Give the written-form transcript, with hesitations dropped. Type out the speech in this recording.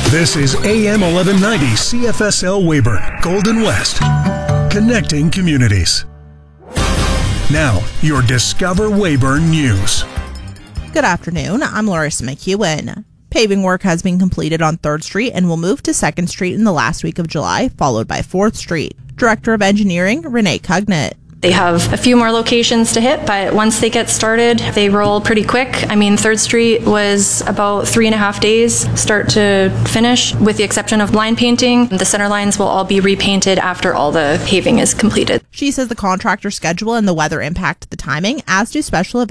This is AM 1190 CFSL Weyburn, Golden West, connecting communities. Now, your Discover Weyburn News. Good afternoon, I'm Larissa McEwen. Paving work has been completed on 3rd Street and will move to 2nd Street in the last week of July, followed by 4th Street. Director of Engineering, Renee Cugnett. They have a few more locations to hit, but once they get started, they roll pretty quick. I mean, 3rd Street was about 3.5 days start to finish, with the exception of line painting. The center lines will all be repainted after all the paving is completed. She says the contractor schedule and the weather impact the timing, as do special events